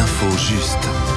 l'info juste.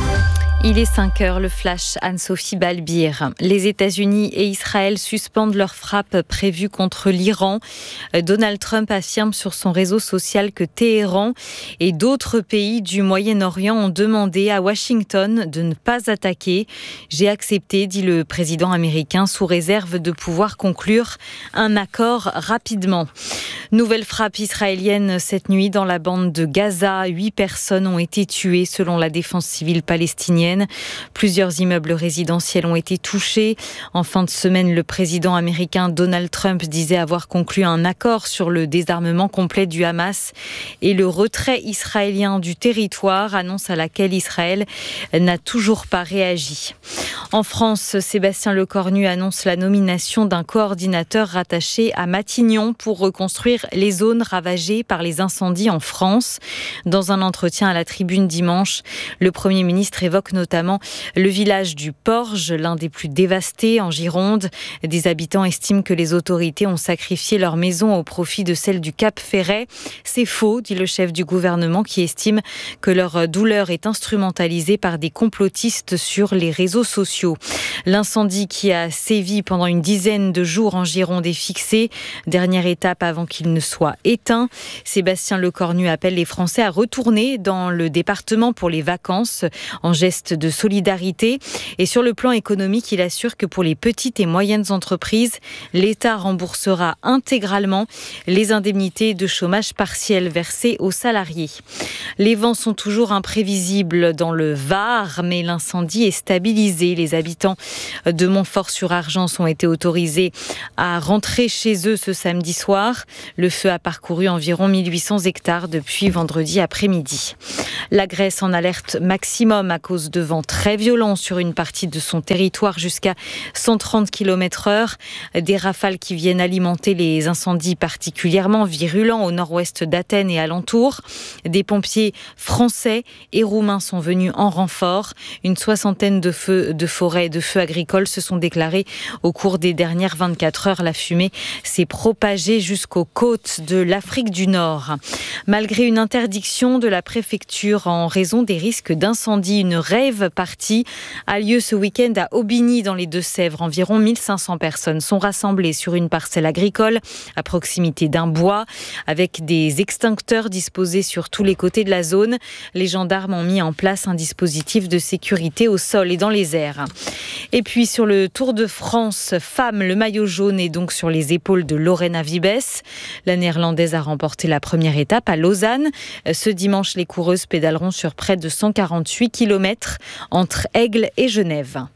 Il est 5 heures, le flash, Anne-Sophie Balbir. Les États-Unis et Israël suspendent leurs frappes prévues contre l'Iran. Donald Trump affirme sur son réseau social que Téhéran et d'autres pays du Moyen-Orient ont demandé à Washington de ne pas attaquer. J'ai accepté, dit le président américain, sous réserve de pouvoir conclure un accord rapidement. Nouvelle frappe israélienne cette nuit dans la bande de Gaza. 8 personnes ont été tuées selon la défense civile palestinienne. Plusieurs immeubles résidentiels ont été touchés. En fin de semaine, le président américain Donald Trump disait avoir conclu un accord sur le désarmement complet du Hamas et le retrait israélien du territoire, annonce à laquelle Israël n'a toujours pas réagi. En France, Sébastien Lecornu annonce la nomination d'un coordinateur rattaché à Matignon pour reconstruire les zones ravagées par les incendies en France. Dans un entretien à la Tribune dimanche, le Premier ministre évoque notamment le village du Porge, l'un des plus dévastés en Gironde. Des habitants estiment que les autorités ont sacrifié leur maison au profit de celle du Cap Ferret. C'est faux, dit le chef du gouvernement qui estime que leur douleur est instrumentalisée par des complotistes sur les réseaux sociaux. L'incendie qui a sévi pendant une dizaine de jours en Gironde est fixé. Dernière étape avant qu'il ne soit éteint. Sébastien Lecornu appelle les Français à retourner dans le département pour les vacances en geste de solidarité. Et sur le plan économique, il assure que pour les petites et moyennes entreprises, l'État remboursera intégralement les indemnités de chômage partiel versées aux salariés. Les vents sont toujours imprévisibles dans le Var, mais l'incendie est stabilisé. Les habitants de Montfort-sur-Argence ont été autorisés à rentrer chez eux ce samedi soir. Le feu a parcouru environ 1800 hectares depuis vendredi après-midi. La Grèce en alerte maximum à cause de vents très violents sur une partie de son territoire jusqu'à 130 km/h. Des rafales qui viennent alimenter les incendies particulièrement virulents au nord-ouest d'Athènes et alentours. Des pompiers français et roumains sont venus en renfort. Une soixantaine de feux de forêt et de feux agricoles se sont déclarés au cours des dernières 24 heures. La fumée s'est propagée jusqu'aux côtes de l'Afrique du Nord. Malgré une interdiction de la préfecture en raison des risques d'incendie, une rave party a lieu ce week-end à Aubigny dans les Deux-Sèvres. Environ 1500 personnes sont rassemblées sur une parcelle agricole à proximité d'un bois avec des extincteurs disposés sur tous les côtés de la zone. Les gendarmes ont mis en place un dispositif de sécurité au sol et dans les airs. Et puis sur le Tour de France femmes, le maillot jaune est donc sur les épaules de Lorena Wiebes. La néerlandaise a remporté la première étape à Lausanne. Ce dimanche, les coureuses pédaleront sur près de 148 km entre Aigle et Genève.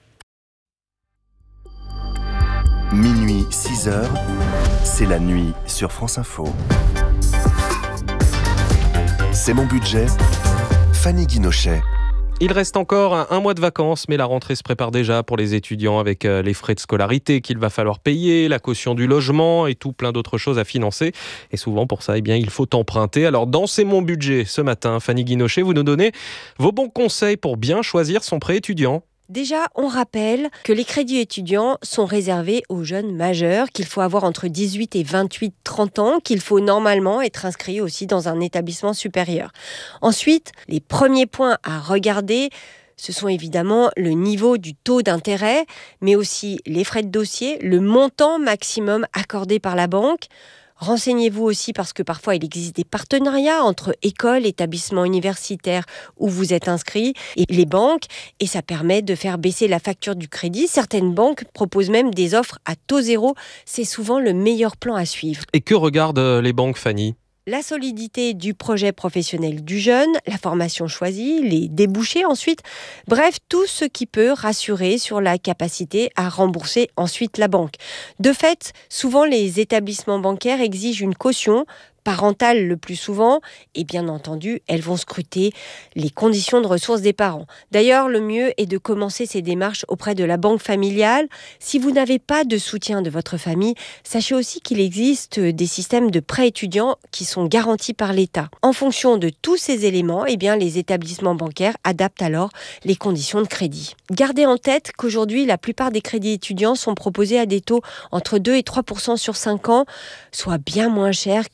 Minuit 6 heures, c'est la nuit sur France Info. C'est mon budget, Fanny Guinochet. Il reste encore un mois de vacances, mais la rentrée se prépare déjà pour les étudiants avec les frais de scolarité qu'il va falloir payer, la caution du logement et tout plein d'autres choses à financer. Et souvent pour ça, il faut emprunter. Alors dans C'est mon budget, ce matin, Fanny Guinochet, vous nous donnez vos bons conseils pour bien choisir son prêt étudiant. Déjà, on rappelle que les crédits étudiants sont réservés aux jeunes majeurs, qu'il faut avoir entre 18 et 30 ans, qu'il faut normalement être inscrit aussi dans un établissement supérieur. Ensuite, les premiers points à regarder, ce sont évidemment le niveau du taux d'intérêt, mais aussi les frais de dossier, le montant maximum accordé par la banque. Renseignez-vous aussi parce que parfois il existe des partenariats entre écoles, établissements universitaires où vous êtes inscrit et les banques et ça permet de faire baisser la facture du crédit. Certaines banques proposent même des offres à taux zéro. C'est souvent le meilleur plan à suivre. Et que regardent les banques, Fanny ? La solidité du projet professionnel du jeune, la formation choisie, les débouchés ensuite, bref, tout ce qui peut rassurer sur la capacité à rembourser ensuite la banque. De fait, souvent les établissements bancaires exigent une caution parentale le plus souvent, et bien entendu, elles vont scruter les conditions de ressources des parents. D'ailleurs, le mieux est de commencer ces démarches auprès de la banque familiale. Si vous n'avez pas de soutien de votre famille, sachez aussi qu'il existe des systèmes de prêts étudiants qui sont garantis par l'État. En fonction de tous ces éléments, les établissements bancaires adaptent alors les conditions de crédit. Gardez en tête qu'aujourd'hui, la plupart des crédits étudiants sont proposés à des taux entre 2 et 3% sur 5 ans, soit bien moins cher que les taux de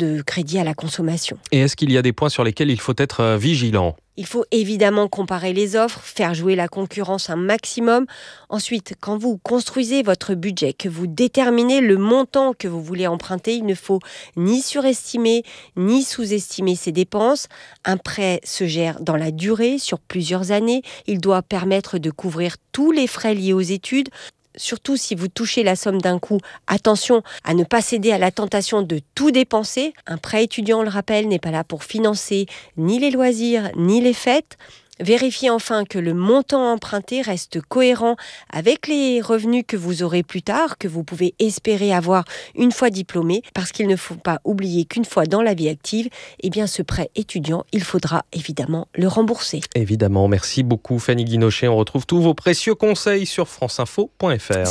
de crédit à la consommation. Et est-ce qu'il y a des points sur lesquels il faut être vigilant ? Il faut évidemment comparer les offres, faire jouer la concurrence un maximum. Ensuite, quand vous construisez votre budget, que vous déterminez le montant que vous voulez emprunter, il ne faut ni surestimer ni sous-estimer ses dépenses. Un prêt se gère dans la durée, sur plusieurs années. Il doit permettre de couvrir tous les frais liés aux études. Surtout si vous touchez la somme d'un coup, attention à ne pas céder à la tentation de tout dépenser. Un prêt étudiant, on le rappelle, n'est pas là pour financer ni les loisirs ni les fêtes. Vérifiez enfin que le montant emprunté reste cohérent avec les revenus que vous aurez plus tard, que vous pouvez espérer avoir une fois diplômé, parce qu'il ne faut pas oublier qu'une fois dans la vie active, ce prêt étudiant, il faudra évidemment le rembourser. Évidemment, merci beaucoup Fanny Guinochet. On retrouve tous vos précieux conseils sur franceinfo.fr.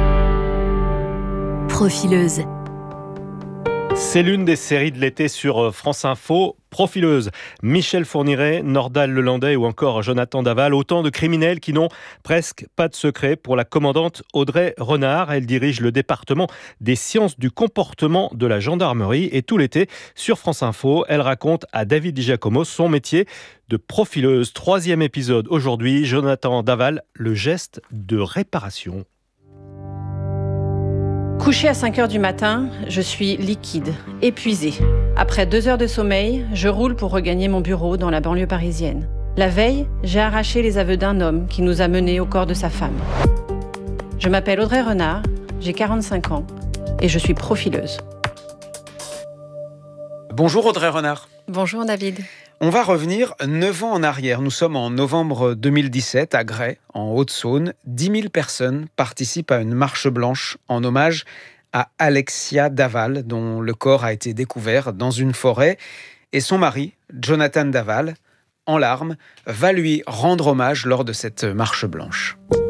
Profileuse. C'est l'une des séries de l'été sur France Info. Profileuse, Michel Fourniret, Nordal Lelandais ou encore Jonathan Daval, autant de criminels qui n'ont presque pas de secret pour la commandante Audrey Renard. Elle dirige le département des sciences du comportement de la gendarmerie et tout l'été sur France Info, elle raconte à David Di Giacomo son métier de profileuse. 3e épisode aujourd'hui, Jonathan Daval, le geste de réparation. Couchée à 5h du matin, je suis liquide, épuisée. Après 2 heures de sommeil, je roule pour regagner mon bureau dans la banlieue parisienne. La veille, j'ai arraché les aveux d'un homme qui nous a menés au corps de sa femme. Je m'appelle Audrey Renard, j'ai 45 ans et je suis profileuse. Bonjour Audrey Renard. Bonjour David. On va revenir 9 ans en arrière. Nous sommes en novembre 2017 à Gray, en Haute-Saône. 10 000 personnes participent à une marche blanche en hommage à Alexia Daval, dont le corps a été découvert dans une forêt. Et son mari, Jonathan Daval, en larmes, va lui rendre hommage lors de cette marche blanche.